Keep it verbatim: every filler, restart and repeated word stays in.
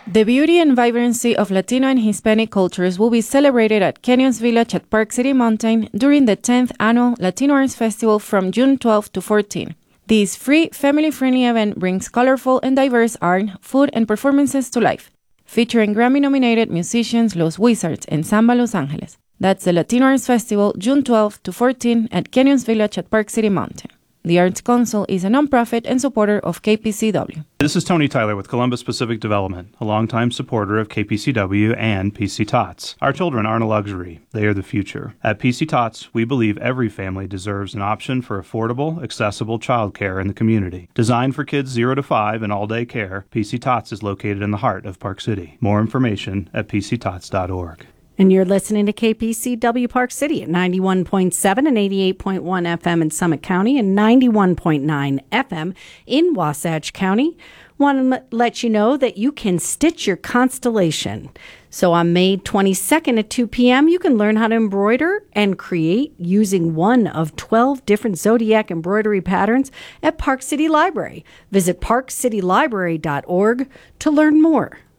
The beauty and vibrancy of Latino and Hispanic cultures will be celebrated at Canyons Village at Park City Mountain during the tenth Annual Latino Arts Festival from June twelfth to fourteenth. This free, family-friendly event brings colorful and diverse art, food, and performances to life, featuring Grammy-nominated musicians Los Wizards and Samba Los Angeles. That's the Latino Arts Festival, June twelfth to fourteenth at Canyons Village at Park City Mountain. The Arts Council is a nonprofit and supporter of K P C W. This is Tony Tyler with Columbus Pacific Development, a longtime supporter of K P C W and P C Tots. Our children aren't a luxury. They are the future. At P C Tots, we believe every family deserves an option for affordable, accessible childcare in the community. Designed for kids zero to five and all-day care, P C Tots is located in the heart of Park City. More information at p c tots dot org. And you're listening to K P C W Park City at ninety-one point seven and eighty-eight point one F M in Summit County and ninety-one point nine F M in Wasatch County. Want to let you know that you can stitch your constellation. So on May twenty-second at two p.m., you can learn how to embroider and create using one of twelve different zodiac embroidery patterns at Park City Library. Visit park city library dot org to learn more.